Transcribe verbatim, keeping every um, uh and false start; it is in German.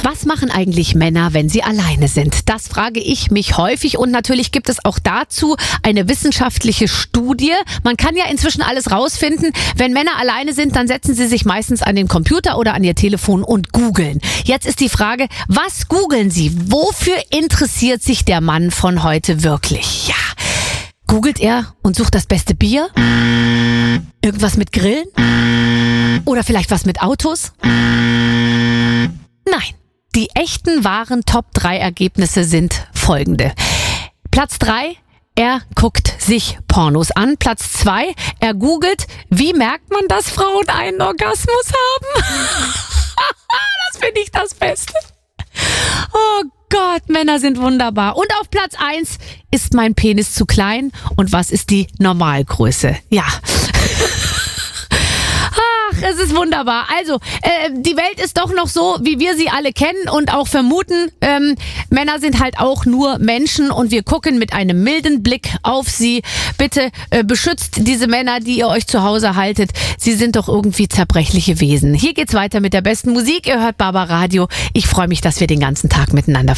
Was machen eigentlich Männer, wenn sie alleine sind? Das frage ich mich häufig und natürlich gibt es auch dazu eine wissenschaftliche Studie. Man kann ja inzwischen alles rausfinden. Wenn Männer alleine sind, dann setzen sie sich meistens an den Computer oder an ihr Telefon und googeln. Jetzt ist die Frage, was googeln sie? Wofür interessiert sich der Mann von heute wirklich? Ja, googelt er und sucht das beste Bier? Irgendwas mit Grillen? Oder vielleicht was mit Autos? Nein. Die echten, wahren Top drei Ergebnisse sind folgende. Platz drei, er guckt sich Pornos an. Platz zwei, er googelt, wie merkt man, dass Frauen einen Orgasmus haben? Das finde ich das Beste. Oh Gott, Männer sind wunderbar. Und auf Platz eins, ist mein Penis zu klein? Und was ist die Normalgröße? Ja. Ach, es ist wunderbar. Also, äh, die Welt ist doch noch so, wie wir sie alle kennen und auch vermuten. Ähm, Männer sind halt auch nur Menschen und wir gucken mit einem milden Blick auf sie. Bitte äh, beschützt diese Männer, die ihr euch zu Hause haltet. Sie sind doch irgendwie zerbrechliche Wesen. Hier geht's weiter mit der besten Musik. Ihr hört Barbaradio. Ich freue mich, dass wir den ganzen Tag miteinander